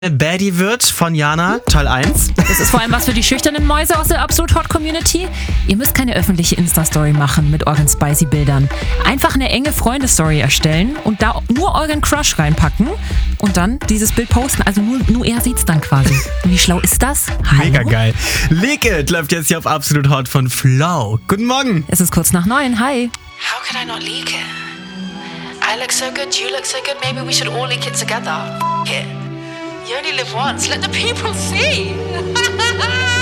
Baddie wird von Jana, Teil 1. Das ist vor allem was für die schüchternen Mäuse aus der Absolut Hot Community. Ihr müsst keine öffentliche Insta-Story machen mit euren spicy Bildern. Einfach eine enge Freunde-Story erstellen und da nur euren Crush reinpacken und dann dieses Bild posten. Also nur er sieht's dann quasi. Und wie schlau ist das? Hallo? Mega geil. Lick It läuft jetzt hier auf Absolut Hot von Flo. Guten Morgen. Es ist kurz nach 9. Hi. How could I not leak it? I look so good, you look so good, maybe we should all leak it together. F*** it. You only live once, let the people see.